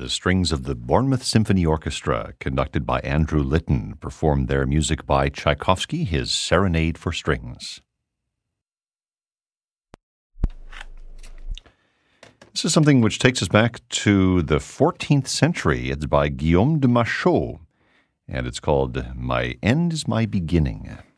The strings of the Bournemouth Symphony Orchestra, conducted by Andrew Litton, performed their music by Tchaikovsky, his Serenade for Strings. This is something which takes us back to the 14th century. It's by Guillaume de Machaut, and it's called My End is My Beginning.